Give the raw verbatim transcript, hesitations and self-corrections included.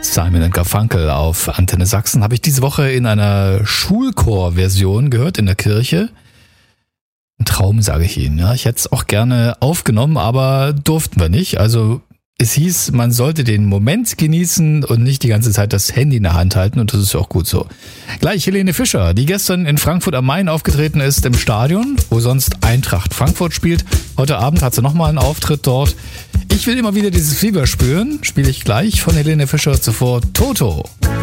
Simon and Garfunkel auf Antenne Sachsen. Habe ich diese Woche in einer Schulchor-Version gehört in der Kirche. Ein Traum, sage ich Ihnen. Ja, ich hätte es auch gerne aufgenommen, aber durften wir nicht. Also es hieß, man sollte den Moment genießen und nicht die ganze Zeit das Handy in der Hand halten, und das ist auch gut so. Gleich Helene Fischer, die gestern in Frankfurt am Main aufgetreten ist im Stadion, wo sonst Eintracht Frankfurt spielt. Heute Abend hat sie nochmal einen Auftritt dort. Ich will immer wieder dieses Fieber spüren, spiele ich gleich von Helene Fischer, zuvor Toto.